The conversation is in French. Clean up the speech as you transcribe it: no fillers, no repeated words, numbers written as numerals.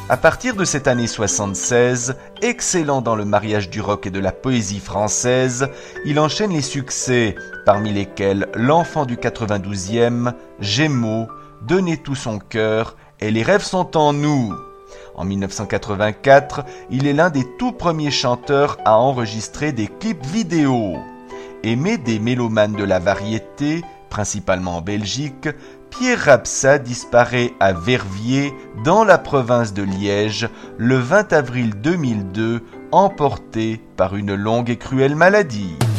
À partir de cette année 76, excellent dans le mariage du rock et de la poésie française, il enchaîne les succès, parmi lesquels L'Enfant du 92e, Gémeaux, Donner tout son cœur et Les rêves sont en nous. En 1984, il est l'un des tout premiers chanteurs à enregistrer des clips vidéo. Aimé des mélomanes de la variété, principalement en Belgique, Pierre Rapsa disparaît à Verviers, dans la province de Liège, le 20 avril 2002, emporté par une longue et cruelle maladie.